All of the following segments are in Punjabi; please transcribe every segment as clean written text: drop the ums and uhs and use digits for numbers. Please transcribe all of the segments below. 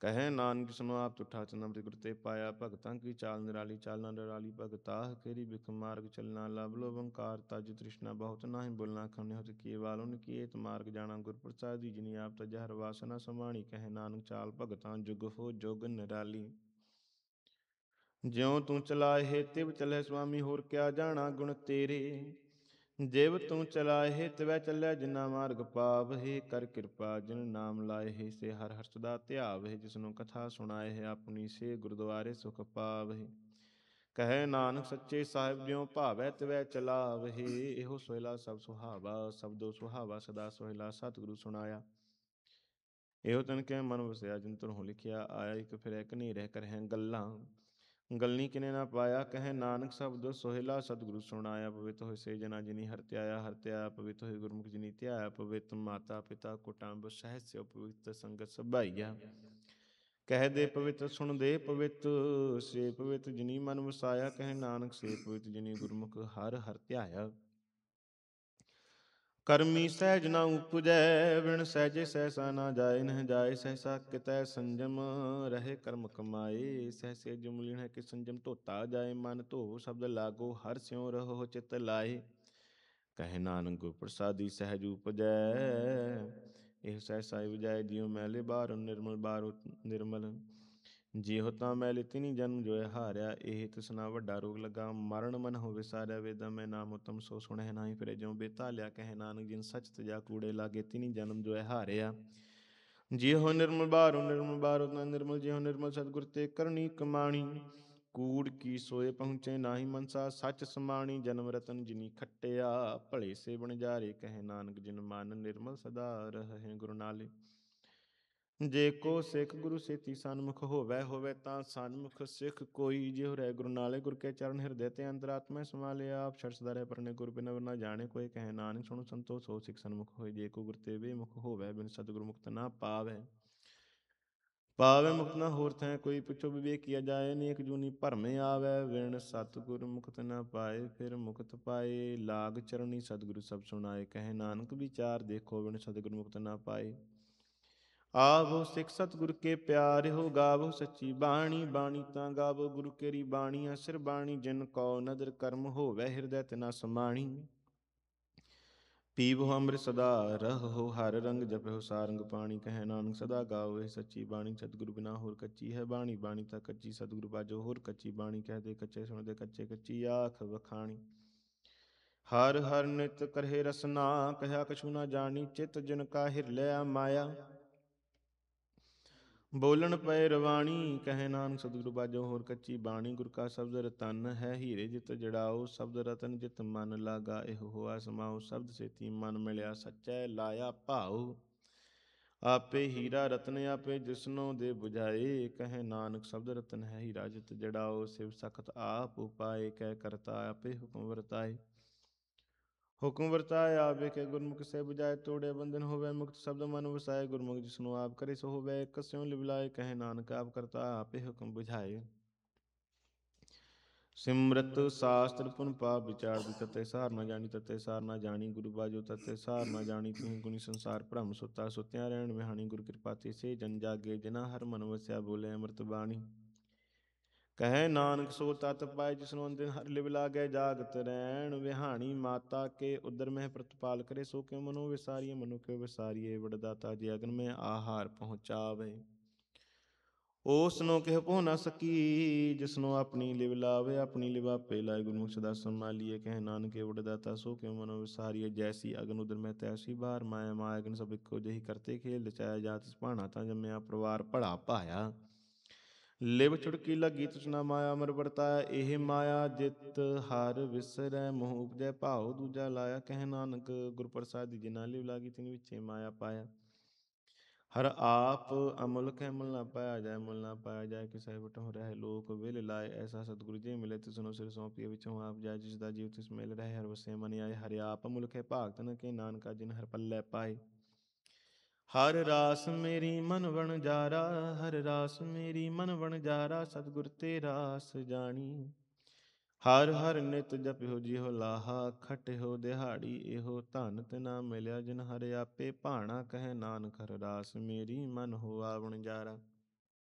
ਕਹੈ ਨਾਨਕ ਸੁਨੋ ਆਪ ਤੁਠਾ ਚਨਮ ਗੁਰ ਤੇ ਪਾਇਆ, ਭਗਤਾਂ ਕੀ ਚਾਲ ਨਿਰਾਲੀ ਚਾਲਨਾ ਨਿਰਾਲੀ, ਭਗਤਾਹ ਕੇਰੀ ਬਿਖ ਮਾਰਗ ਚਲਣਾ, ਲਭ ਲੋਭ ਓੰਕਾਰ ਤਜ ਤ੍ਰਿਸ਼ਨਾ ਬਹੁਤ, ਨਾਹੀ ਬੋਲਣਾ ਖੰਨੇ ਹੋਤ ਕੀਏ ਵਾਲ, ਕੀ ਏਤ ਮਾਰਗ ਜਾਣਾ ਗੁਰ ਪ੍ਰਸਾਦੀ, ਜਿਨੀ ਆਪ ਤਜੈ ਹਰ ਵਾਸਨਾ ਸਮਾਣੀ, ਕਹੈ ਨਾਨਕ ਚਾਲ ਭਗਤਾਂ ਜੁਗ ਹੋ ਜੋਗ ਨਿਰਾਲੀ। ਜਿਉ ਤੂੰ ਚਲਾਹੇ ਤਿਵ ਚਲੈ ਸੁਆਮੀ, ਹੋਰ ਕਿਆ ਜਾਣਾ ਗੁਣ ਤੇਰੇ, ਜਿਵ ਤੂੰ ਚਲਾਹੇ ਤਿਵੈ ਚੱਲੈ, ਜਿਨਾ ਮਾਰਗ ਪਾਵਹਿ, ਕਰ ਕਿਰਪਾ ਜਿਨ ਨਾਮ ਲਾਇਹੇ, ਸੇ ਹਰਿ ਹਰਿ ਸਦਾ ਧਿਆਵਹਿ, ਜਿਸਨੂੰ ਕਥਾ ਸੁਣਾਇਹੇ, ਆਪਣੀ ਸੇ ਗੁਰਦੁਆਰੇ ਸੁਖ ਪਾਵਹਿ। ਕਹੈ ਨਾਨਕ ਸੱਚੇ ਸਾਹਿਬ, ਜਿਉ ਭਾਵੈ ਤਿਵੈ ਚਲਾਵਹਿ, ਇਹੋ ਸੋਹਿਲਾ ਸਭ ਸੁਹਾਵਾ, ਸਬਦੋ ਸੁਹਾਵਾ ਸਦਾ ਸੋਹਿਲਾ, ਸਤਿਗੁਰੂ ਸੁਣਾਇਆ। ਇਹੋ ਤਨ ਕੈ ਮਨ ਵਸਿਆ, ਜਿਨ ਤੁਰਹੁ ਲਿਖਿਆ ਆਇਆ, ਇਕ ਫਿਰੈ ਇਕ ਨਹੀਂ ਰਹਿ ਕਰਹਿ ਗੱਲਾਂ, ਗਲਨੀ ਕਿਨੇ ਨਾ ਪਾਇਆ। ਕਹੈ ਨਾਨਕ ਸਬਦੋ ਸੋਹਿਲਾ, ਸਤਿਗੁਰੂ ਸੁਣਾਇਆ। ਪਵਿੱਤ ਹੋਇ ਸੇ ਜਨਾ ਜਿਨੀ ਹਰਿ ਧਿਆਇਆ, ਹਰਿ ਧਿਆਇਆ ਪਵਿੱਤ ਹੋਇ ਗੁਰਮੁਖ ਜਿਨੀ ਧਿਆਇਆ, ਪਵਿੱਤ ਮਾਤਾ ਪਿਤਾ ਕੁਟੰਬ ਸਹਿਸਿਓ, ਪਵਿੱਤ ਸੰਗਤ ਸਭਾਈਆ। ਕਹਿ ਦੇ ਪਵਿੱਤ ਸੁਣ ਦੇ ਪਵਿੱਤ, ਸੇ ਪਵਿੱਤ ਜਿਨੀ ਮਨ ਵਸਾਇਆ, ਕਹੈ ਨਾਨਕ ਸੇ ਪਵਿੱਤ ਜਿਨੀ ਗੁਰਮੁਖ ਹਰਿ ਹਰਿ ਧਿਆਇਆ। ਕਰਮੀ ਸਹਿਜ ਨਾ ਉਪਜੈ, ਵਿਣ ਸਹਿਜੇ ਸਹਿਸਾ ਨਾ ਜਾਏ, ਨਹਿ ਜਾਏ ਸਹਿਸਾ ਕਿਤੈ ਸੰਜਮ, ਰਹੇ ਕਰਮ ਕਮਾਏ, ਸਹਿਸੇ ਜੋ ਮਿਲਣ ਕਿ ਸੰਜਮ ਧੋਤਾ ਜਾਏ, ਮਨ ਧੋ ਸ਼ਬਦ ਲਾਗੋ, ਹਰਿ ਸਿਉ ਰਹੋ ਚਿਤ ਲਾਏ। ਕਹੈ ਨਾਨਕ ਗੁਰ ਪ੍ਰਸਾਦੀ ਸਹਿਜ ਉਪਜੈ, ਇਹ ਸਹਿਸਾ ਉਪਜੈ, ਜਿਉ ਮੈਲੇ ਬਾਹਰੁ ਨਿਰਮਲ ਬਾਹਰੁ ਨਿਰਮਲ, ਜਿਉ ਤਾਂ ਮੈਲੇ ਤਿਨੀ ਜਨਮ ਜੋਇ ਹਾਰਿਆ, ਇਹ ਤਿਸਨਾ ਵੱਡਾ ਰੋਗ ਲੱਗਾ, ਮਰਨ ਮਨ ਹੋ ਵਿਸਾਰਿਆ, ਵੇਦਾਂ ਮੈਂ ਨਾਮ ਉਤਮ ਸੋ ਸੁਣਹਿ ਨਾਹੀ, ਫਿਰੇ ਜਿਉ ਬੇਤਾਲਿਆ। ਕਹੈ ਨਾਨਕ ਜਿਨ ਸਚ ਤਜਾ ਕੂੜੇ ਲਾਗੇ, ਤਿਨੀ ਜਨਮ ਜੋਇ ਹਾਰਿਆ, ਜਿਉ ਨਿਰਮਲ ਬਾਹਰੁ ਨਾ ਨਿਰਮਲ, ਜਿਉ ਨਿਰਮਲ ਸਤਿਗੁਰ ਤੇ ਕਰਨੀ ਕਮਾਣੀ, ਕੂੜ ਕੀ ਸੋਏ ਪਹੁੰਚੇ ਨਾਹੀ ਮਨਸਾ, ਸੱਚ ਸਮਾਣੀ, ਜਨਮ ਰਤਨ ਜਿਨੀ ਖੱਟਿਆ, ਭਲੇ ਸੇ ਬਣਜਾਰੇ। ਕਹੈ ਨਾਨਕ ਜਿਨ ਮਨ ਨਿਰਮਲ ਸਦਾ ਰਹੈ ਗੁਰੂ ਨਾਲੇ, ਜੇ ਕੋ ਸਿੱਖ ਗੁਰੂ ਸੇਤੀ ਸਨਮੁਖ ਹੋਵੈ, ਹੋਵੈ ਤਾਂ ਸਨਮੁਖ ਸਿੱਖ ਕੋਈ, ਜਿਉ ਰਹਿ ਗੁਰੂ ਨਾਲੇ, ਗੁਰ ਕੇ ਚਰਨ ਹਿਰਦੈ ਤੇ ਅੰਤਰਾਤਮਾ ਸਮਾਲੇ, ਆਪ ਛੜ ਸਦਾ ਰਹਿ ਪਰਨੇ, ਗੁਰ ਬਿਨੁ ਨਾ ਜਾਣੇ ਕੋਈ। ਕਹੈ ਨਾਨਕ ਸੁਣੋ ਸੰਤੋ ਸੋ ਸਿੱਖ ਸਨਮੁਖ ਹੋਏ, ਜੇ ਕੋ ਗੁਰ ਤੇ ਬੇਮੁਖ ਹੋਵੈ, ਬਿਨ ਸਤਿਗੁਰ ਮੁਕਤ ਨਾ ਪਾਵੈ। ਪਾਵੈ ਮੁਕਤ ਨਾ ਹੋਰ ਥੈ ਕੋਈ, ਪਿਛੋ ਵਿਵੇਕੀਆ ਜਾਏ, ਅਨੇਕ ਜੂਨੀ ਭਰਮੇ ਆਵੈ, ਵਿਣ ਸਤਿਗੁਰ ਮੁਕਤ ਨਾ ਪਾਏ, ਫਿਰ ਮੁਕਤ ਪਾਏ, ਲਾਗ ਚਰਣੀ ਸਤਿਗੁਰੂ ਸਭ ਸੁਣਾਏ। ਕਹੈ ਨਾਨਕ ਵਿਚਾਰ ਦੇਖੋ, ਵਿਣ ਸਤਿਗੁਰ ਮੁਕਤ ਨਾ ਪਾਏ। ਆਵੋ ਸਿੱਖ ਸਤਿਗੁਰ ਕੇ ਪਿਆਰਿਓ, ਗਾਵੋ ਸੱਚੀ ਬਾਣੀ, ਬਾਣੀ ਤਾਂ ਗਾਵੋ ਗੁਰੂ ਕੇਰੀ ਬਾਣੀ, ਅਸਿਰ ਬਾਣੀ ਜਿਨ ਕੋ ਨਦਰ ਕਰਮ ਹੋਵੈ, ਹਿਰਦੈ ਤਿਨਾ ਸਮਾਣੀ। ਪੀਵੋ ਅੰਮ੍ਰਿਤ ਸਦਾ ਰਹੋ, ਹਰ ਰੰਗ ਜਪਿਓ ਸਾਰੰਗ ਪਾਣੀ। ਕਹੈ ਨਾਨਕ ਸਦਾ ਗਾਓ ਇਹ ਸੱਚੀ ਬਾਣੀ, ਸਤਿਗੁਰੂ ਬਿਨਾ ਹੋਰ ਕੱਚੀ ਹੈ ਬਾਣੀ, ਬਾਣੀ ਤਾਂ ਕੱਚੀ ਸਤਿਗੁਰੂ ਬਾਝੋ ਹੋਰ ਕੱਚੀ ਬਾਣੀ। ਕਹਦੇ ਕੱਚੇ ਸੁਣਦੇ ਕੱਚੇ, ਕੱਚੀ ਆਖ ਵਖਾਣੀ। ਹਰ ਹਰ ਨਿਤ ਕਰਹਿ ਰਸਨਾ, ਕਹਿਆ ਕਛੂ ਨਾ ਜਾਣੀ, ਚਿਤ ਜਿਨ ਕਾ ਹਿਰ ਲਿਆ ਮਾਇਆ, ਬੋਲਣ ਪਏ ਰਵਾਣੀ। ਕਹੈ ਨਾਨਕ ਸਤਿਗੁਰੂ ਬਾਝੋ ਹੋਰ ਕੱਚੀ ਬਾਣੀ, ਗੁਰ ਕਾ ਸ਼ਬਦ ਰਤਨ ਹੈ, ਹੀਰੇ ਜਿਤ ਜੜਾਓ, ਸ਼ਬਦ ਰਤਨ ਜਿਤ ਮਨ ਲਾਗਾ, ਇਹੋ ਹੋਆ ਸਮਾਓ, ਸ਼ਬਦ ਸੇਤੀ ਮਨ ਮਿਲਿਆ, ਸੱਚੈ ਲਾਇਆ ਭਾਉ। ਆਪੇ ਹੀਰਾ ਰਤਨ ਆਪੇ ਜਿਸਨੋ ਦੇ 부ਝਾਏ, ਕਹੈ ਨਾਨਕ ਸ਼ਬਦ ਰਤਨ ਹੈ, ਹੀਰਾ ਜਿਤ ਜੜਾਓ, ਸਿਵ ਸਖਤ ਆਪ ਉਪਾਏ, ਕਹਿ ਕਰਤਾ ਆਪੇ ਹੁਕਮ ਵਰਤਾਏ। ਹੁਕਮ ਵਰਤਾਏ ਆਪ ਵੇਖੇ ਗੁਰਮੁਖ ਸੇ 부ਝਾਏ, ਤੋੜੇ ਬੰਧਨ ਹੋਵੇ ਮੁਕਤ, ਸ਼ਬਦ ਮਨ ਵਸਾਏ, ਗੁਰਮੁਖ ਜਿਸਨੂੰ ਆਪ ਕਰੇ ਸੋ ਹੋਵੇ, ਕਸਿਉ ਲਿਵਲਾਏ। ਕਹੈ ਨਾਨਕ ਆਪ ਕਰਤਾ ਆਪੇ ਹੁਕਮ 부ਝਾਏ। ਸਿਮਰਤ ਸਾਸਤ੍ਰ ਪੁਨ ਪਾਪ ਵਿਚਾਰਦੀ, ਤਤੇ ਸਾਰ ਨਾ ਜਾਣੀ, ਤਤੇ ਸਾਰ ਨਾ ਜਾਣੀ, ਗੁਰੂ ਬਾਝੋ ਤਤੇ ਸਾਰ ਨਾ ਜਾਣੀ, ਤਿਹੁ ਗੁਣੀ ਸੰਸਾਰ ਭ੍ਰਮ ਸੁੱਤਾ, ਸੁੱਤਿਆਂ ਰਹਿਣ ਵਿਹਾਣੀ, ਗੁਰ ਕਿਰਪਾ ਤੇ ਸੇ ਜਨ ਜਾਗੇ, ਜਿਨਾ ਹਰ ਮਨ ਵਸਿਆ ਬੋਲੇ ਅੰਮ੍ਰਿਤ ਬਾਣੀ। ਕਹੈ ਨਾਨਕ ਸੋ ਤਤ ਪਾਏ, ਜਿਸਨੂੰ ਅੰਦਿਨ ਹਰਿ ਲਿਵ ਲਾਗੈ, ਜਾਗਤ ਰਹਿਣ ਵਿਹਾਣੀ। ਮਾਤਾ ਕੇ ਉਦਰ ਮਹਿ ਪ੍ਰਤਪਾਲ ਕਰੇ, ਸੋ ਕਿਉ ਮਨੋ ਵਿਸਾਰੀਏ, ਮਨੁ ਕਿਉ ਵਿਸਾਰੀਏ, ਵਡਦਾਤਾ ਜੇ ਅਗਨ ਮੈਂ ਆਹਾਰ ਪਹੁੰਚਾਵੇ। ਓਸਨੂੰ ਕਿਹ ਪਹੁ ਨਾ ਸਕੀ, ਜਿਸਨੂੰ ਆਪਣੀ ਲਿਵ ਲਾਵੇ, ਆਪਣੀ ਲਿਵ ਆਪੇ ਲਾਏ, ਗੁਰਮੁਖ ਸਦਾ ਸੰਭਾਲੀਏ। ਕਹੈ ਨਾਨਕ ਏ ਵਡਦਾਤਾ ਸੋ ਕਿਉ ਮਨੋ ਵਿਸਾਰੀਏ, ਜੈਸੀ ਅਗਨ ਉਦਰ ਮਹਿ ਤੈਸੀ ਬਾਰ, ਮਾਇਆ ਮਾਇਆ ਅਗਨ ਸਭ ਇੱਕੋ ਜਿਹੀ, ਕਰਤੇ ਖੇਲ ਰਚਾਇਆ, ਜਾਤ ਭਾਣਾ ਤਾਂ ਜੰਮਿਆ, ਪਰਿਵਾਰ ਭਲਾ ਭਾਇਆ। ਲਿਵ ਛੁੜਕੀ ਲੱਗੀ ਤ੍ਰਿਸ਼ਨਾ ਮਾਇਆ, ਅਮਰ ਵਰਤਾਇਆ, ਇਹ ਮਾਇਆ ਜਿਤ ਹਰ ਵਿਸਰੈ, ਮੋਹ ਉਪਜੈ ਭਾਉ ਦੂਜਾ ਲਾਇਆ। ਕਹੈ ਨਾਨਕ ਗੁਰ ਪ੍ਰਸਾਦੀ, ਜਿਨਾ ਲਿਵ ਲਾਗੀ ਤਿਨ ਵਿਚੇ ਮਾਇਆ ਪਾਇਆ। ਹਰ ਆਪ ਅਮੁਲਕ ਹੈ, ਮੁਲ ਨਾ ਪਾਇਆ ਜਾਏ, ਮੁਲ ਨਾ ਪਾਇਆ ਜਾਏ, ਕਿਸੈ ਬਟਹੁ ਰਹਿ ਲੋਕ ਵਿਲ ਲਾਏ। ਐਸਾ ਸਤਿਗੁਰੂ ਜੇ ਮਿਲੇ, ਤਿਸਨੂੰ ਸਿਰ ਸੌਂਪੀਏ, ਵਿਚੋਂ ਆਪ ਜਾਏ, ਜਿਸ ਦਾ ਜੀਵ ਤਿਸ ਮਿਲ ਰਹੇ, ਹਰ ਵਸੇ ਮਨ ਆਏ। ਹਰਿ ਆਪ ਅਮੁਲਕ ਹੈ, ਭਾਗ ਤਨ ਕੇ ਨਾਨਕਾ, ਜਿਨ ਹਰਿ ਪੱਲੇ ਪਾਏ। ਹਰ ਰਾਸ ਮੇਰੀ ਮਨ ਵਣਜਾਰਾ, ਹਰ ਰਾਸ ਮੇਰੀ ਮਨ ਵਣਜਾਰਾ, ਸਤਿਗੁਰ ਤੇ ਰਾਸ ਜਾਣੀ। ਹਰ ਹਰ ਨਿਤ ਜਪਿਓ ਜਿਉ ਲਾਹਾ, ਖਟਿਓ ਦਿਹਾੜੀ, ਇਹੋ ਧਨ ਤਿਨਾ ਮਿਲਿਆ, ਜਿਨ ਹਰਿ ਆਪੇ ਭਾਣਾ। ਕਹੈ ਨਾਨਕ ਹਰਿ ਰਾਸ ਮੇਰੀ ਮਨ ਹੋਆ ਵਣਜਾਰਾ।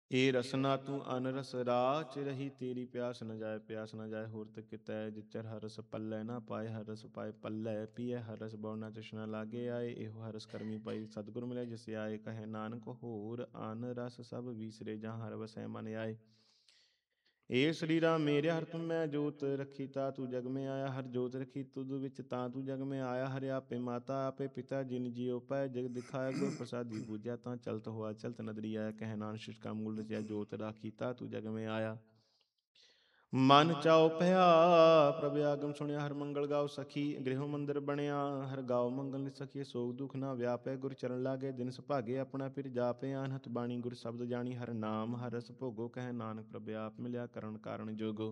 ਏ ਰਸਨਾ ਤੂੰ ਅਨਰਸ ਰਾਚ ਰਹੀ, ਤੇਰੀ ਪਿਆਸ ਨ ਜਾਏ ਪਿਆਸ ਨ ਜਾਏ। ਹੋਰ ਤੇ ਕਿਤੈ ਜਿਚਰ ਹਰਸ ਪੱਲੇ ਨਾ ਪਾਏ, ਹਰਸ ਪਾਏ ਪੱਲੇ ਪੀਏ ਹਰਸ ਬਹੁ ਤ੍ਰਿਸ਼ਨਾ ਲਾਗੇ ਆਏ। ਇਹੋ ਹਰਸ ਕਰਮੀ ਪਾਈ ਸਤਿਗੁਰ ਮਿਲੇ ਜਿਸ ਆਏ, ਕਹੇ ਨਾਨਕ ਹੋਰ ਅਨ ਰਸ ਸਭ ਵੀਸਰੇ, ਜਾਂ ਹਰ ਵਸੈ ਮਨ ਆਏ। ਏ ਸਰੀਰਾ ਮੇਰੇ ਹਰ ਤੁਮ ਮੈਂ ਜੋਤ ਰੱਖੀ, ਤਾ ਤੂੰ ਜਗ ਮੈਂ ਆਇਆ। ਹਰ ਜੋਤ ਰੱਖੀ ਤੁਧ ਵਿੱਚ, ਤਾਂ ਤੂੰ ਜਗ ਮੈਂ ਆਇਆ। ਹਰਿ ਆਪੇ ਮਾਤਾ ਆਪੇ ਪਿਤਾ, ਜਿਨ ਜਿਉ ਪੈ ਜਗ ਦਿਖਾਇਆ। ਗੁਰ ਪ੍ਰਸਾਦੀ ਪੂਜਿਆ, ਤਾਂ ਚਲਤ ਹੋਆ ਚਲਤ ਨਦਰੀ ਆਇਆ। ਕਹਿ ਨਾਨਕ ਸ਼ਿਸ਼ ਕਾ ਮੂਲ ਰਚਿਆ, ਜੋਤ ਰਾਖੀ ਤਾ ਤੂੰ ਜਗ ਮੈਂ ਆਇਆ। ਮਨ ਚਾਉ ਭਇਆ ਪ੍ਰਭ ਆਗਮ ਸੁਣਿਆ, ਹਰ ਮੰਗਲ ਗਾਓ ਸਖੀ। ਗ੍ਰਹਿ ਮੰਦਰ ਬਣਿਆ ਹਰ ਗਾਓ ਮੰਗਲ ਨਿ ਸਖੀ। ਸੋਗ ਦੁਖ ਨਾ ਵਿਆਪੈ ਗੁਰ ਚਰਨ ਲਾਗੇ, ਦਿਨ ਸੁਭਾਗੇ ਆਪਣਾ ਫਿਰ ਜਾਪੇ। ਅਨਹਤ ਬਾਣੀ ਗੁਰ ਸ਼ਬਦ ਜਾਣੀ, ਹਰ ਨਾਮ ਹਰ ਰਸ ਭੋਗੋ। ਕਹਿ ਨਾਨਕ ਪ੍ਰਭ ਆਪ ਮਿਲਿਆ ਕਰਨ ਕਾਰਨ ਜੋਗੋ।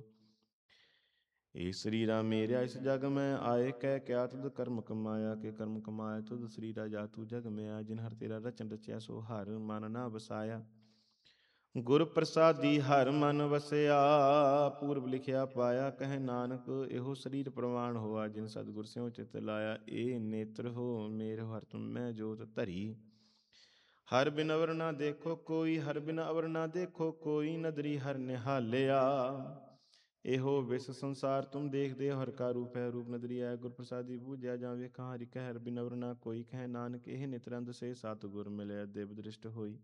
ਏ ਸਰੀਰਾ ਮੇਰਿਆ ਇਸ ਜਗ ਮੈਂ ਆਏ, ਕਹਿ ਕਿਆ ਤੁਧ ਕਰਮ ਕਮਾਇਆ। ਕੇ ਕਰਮ ਕਮਾਇਆ ਤੁਧ ਸਰੀਰਾ, ਜਾ ਤੂੰ ਜਗ ਮੈਂ ਆਇਆ। ਜਿਨ ਹਰ ਤੇਰਾ ਰਚਨ ਰਚਿਆ, ਸੋ ਹਰ ਮਨ ਨਾ ਵਸਾਇਆ। ਗੁਰ ਪ੍ਰਸਾਦੀ ਹਰ ਮਨ ਵਸਿਆ, ਪੂਰਬ ਲਿਖਿਆ ਪਾਇਆ। ਕਹਿ ਨਾਨਕ ਇਹੋ ਸਰੀਰ ਪ੍ਰਵਾਨ ਹੋਆ, ਜਿਨ ਸਤਿਗੁਰ ਸਿਉ ਚਿਤ ਲਾਇਆ। ਏ ਨੇਤਰ ਹੋ ਮੇਰ ਹਰ ਤੁਮ ਮੈਂ ਜੋਤ ਧਰੀ, ਹਰ ਬਿਨ ਅਵਰ ਨਾ ਦੇਖੋ ਕੋਈ। ਹਰ ਬਿਨ ਅਵਰ ਨਾ ਦੇਖੋ ਕੋਈ, ਨਦਰੀ ਹਰ ਨਿਹਾਲਿਆ। ਇਹੋ ਵਿਸ ਸੰਸਾਰ ਤੁਮ ਦੇਖਦੇ, ਹਰ ਕਾ ਰੂਪ ਹੈ ਰੂਪ ਨਦਰੀ ਆਇਆ। ਗੁਰ ਪ੍ਰਸਾਦੀ ਬੂਝਿਆ, ਜਾਂ ਵੇਖਾਂ ਹਰਿ ਕਹਿ। ਹਰ ਬਿਨ ਅਵਰ ਨਾ ਕੋਈ, ਕਹਿ ਨਾਨਕ ਇਹ ਨਿਤਰੰਦ ਸੇ। ਸਤਿਗੁਰ ਮਿਲਿਆ ਦਿਵ ਦ੍ਰਿਸ਼ਟ ਹੋਈ।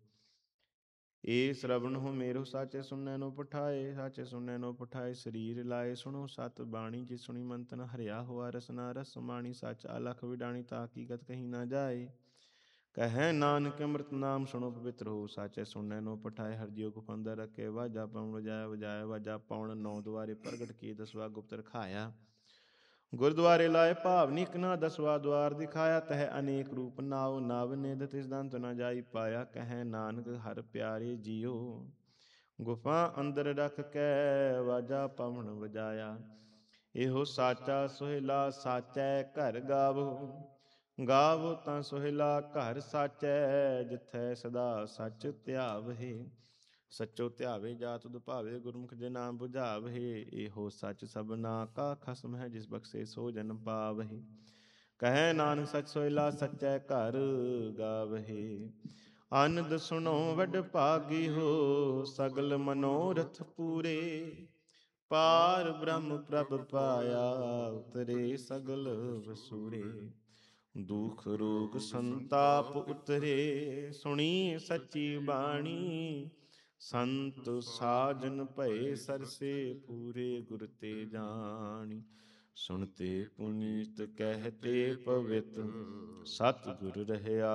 ਏ ਸ਼ਰਵਣ ਹੋ ਮੇਰੋ ਸਾਚੇ, ਸੁਣੈ ਨੋ ਪਠਾਏ ਸਾਚੇ ਸੁਣੈ ਨੋ ਪਠਾਏ। ਸਰੀਰ ਲਾਏ ਸੁਣੋ ਸਤ ਬਾਣੀ, ਜਿ ਸੁਣੀ ਮੰਤਨ ਹਰਿਆ ਹੋਆ ਰਸਨਾ ਰਸ ਸਮਾਣੀ। ਸੱਚ ਅਲਖ ਵਿਡਾਣੀ, ਤਾ ਹਕੀਕਤ ਕਹੀ ਨਾ ਜਾਏ। ਕਹੈ ਨਾਨਕ ਅੰਮ੍ਰਿਤ ਨਾਮ ਸੁਣੋ ਪਵਿੱਤਰ ਹੋ, ਸਾਚੇ ਸੁਣੈ ਨੋ ਪਠਾਏ। ਹਰਿ ਜਿਉ ਗੁਫ ਅੰਦਰ ਰਖੇ, ਵਾਜਾ ਪਉਣ ਵਜਾਇਆ ਵਜਾਇਆ। ਵਾਜਾ ਪਾਉਣ ਨੌ ਦੁਆਰੇ ਪ੍ਰਗਟ ਕੀਏ, ਦਸਵਾ ਗੁਪਤ ਰਖਾਇਆ। ਗੁਰਦੁਆਰੇ ਲਾਏ ਭਾਵ ਇਕ ਨਾ, ਦਸਵਾ ਦੁਆਰ ਦਿਖਾਇਆ। ਤਹ ਅਨੇਕ ਰੂਪ ਨਾਉ, ਨਵ ਨਿਧ ਤਿਸ ਦੰਤ ਨ ਜਾਈ ਪਾਇਆ। ਕਹਿ ਨਾਨਕ ਹਰ ਪਿਆਰੇ ਜੀਓ, ਗੁਫਾ ਅੰਦਰ ਰਖ ਕੇ ਵਾਜਾ ਪਵਣ ਵਜਾਇਆ। ਇਹੋ ਸਾਚਾ ਸੁਹੇਲਾ ਸਾਚੈ ਘਰ ਗਾਵੋ, ਗਾਵੋ ਤਾਂ ਸੁਹੇਲਾ ਘਰ ਸਾਚੈ। ਜਿਥੈ ਸਦਾ ਸਚ ਧਿਆਵਹਿ, ਸਚੋ ਧਿਆਵੇ ਜਾ ਤੁਧ ਭਾਵੇ। ਗੁਰਮੁਖ ਜੇ ਨਾਮ ਬੁਝਾਵਹਿ, ਇਹੋ ਸਚ ਸਭਨਾ ਕਾ ਖਸਮ ਹੈ। ਜਿਸ ਬਖਸ਼ੇ ਸੋ ਜਨਮ ਪਾਵਹਿ। ਕਹਿ ਨਾਨਕ ਸਚ ਸੋਹਿਲਾ ਸਚੈ ਘਰ ਗਾਵਹਿ। ਆਨੰਦ ਸੁਣੋ ਵਡ ਭਾਗੀ ਹੋ, ਸਗਲ ਮਨੋਰਥ ਪੂਰੇ। ਪਾਰ ਬ੍ਰਹਮ ਪ੍ਰਭ ਪਾਇਆ, ਉਤਰੇ ਸਗਲ ਵਸੂਰੇ। ਦੁਖ ਰੋਗ ਸੰਤਾਪ ਉਤਰੇ, ਸੁਣੀ ਸੱਚੀ ਬਾਣੀ। ਸੰਤ ਸਾਜਨ ਭਏ ਸਰਸੇ, ਪੂਰੇ ਗੁਰ ਤੇ ਜਾਣੀ। ਸੁਣਤੇ ਪੁਨੀਤ ਕਹਿਤੇ ਪਵਿੱਤ, ਸਤਿਗੁਰ ਰਹਿਆ